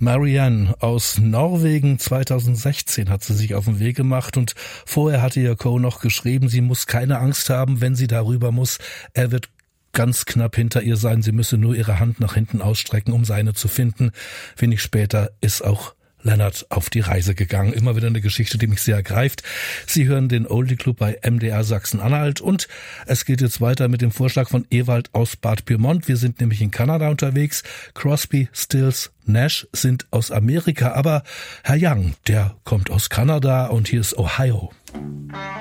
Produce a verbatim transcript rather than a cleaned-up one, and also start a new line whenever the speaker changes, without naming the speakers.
Marianne aus Norwegen, zweitausendsechzehn hat sie sich auf den Weg gemacht und vorher hatte ihr Co. noch geschrieben, sie muss keine Angst haben, wenn sie darüber muss. Er wird ganz knapp hinter ihr sein, sie müsse nur ihre Hand nach hinten ausstrecken, um seine zu finden. Wenig später ist auch Leonard auf die Reise gegangen. Immer wieder eine Geschichte, die mich sehr ergreift. Sie hören den Oldie Club bei M D R Sachsen-Anhalt und es geht jetzt weiter mit dem Vorschlag von Ewald aus Bad Pyrmont. Wir sind nämlich in Kanada unterwegs. Crosby, Stills, Nash sind aus Amerika, aber Herr Young, der kommt aus Kanada und hier ist Ohio.